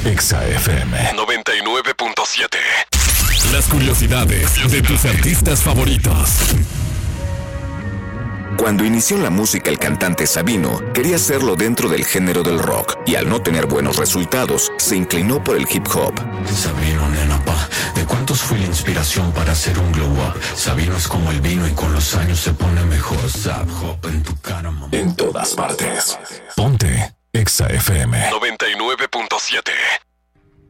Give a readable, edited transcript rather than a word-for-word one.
Exa FM 99.7. Las curiosidades de tus artistas favoritos. Cuando inició en la música el cantante Sabino, quería hacerlo dentro del género del rock y al no tener buenos resultados, se inclinó por el hip hop. Sabino, nena, ¿de cuántos fui la inspiración para hacer un glow up? Sabino es como el vino y con los años se pone mejor. Zap, hop en tu cara, mamá. En todas partes. Ponte Exa FM 99.7.